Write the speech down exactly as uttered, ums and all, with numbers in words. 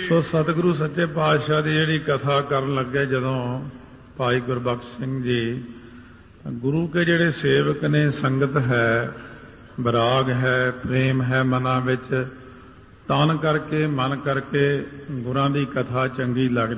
ਸੋ ਸਤਿਗੁਰੂ ਸੱਚੇ ਪਾਤਸ਼ਾਹ ਦੀ ਜਿਹੜੀ ਕਥਾ ਕਰਨ ਲੱਗੇ ਜਦੋਂ ਭਾਈ ਗੁਰਬਖਸ਼ ਸਿੰਘ ਜੀ, ਗੁਰੂ ਕੇ ਜਿਹੜੇ ਸੇਵਕ ਨੇ, ਸੰਗਤ ਹੈ, ਵਿਰਾਗ ਹੈ, ਪ੍ਰੇਮ ਹੈ ਮਨਾਂ ਵਿੱਚ, ਤਨ ਕਰਕੇ ਮਨ ਕਰਕੇ ਗੁਰਾਂ ਦੀ ਕਥਾ ਚੰਗੀ ਲੱਗਦੀ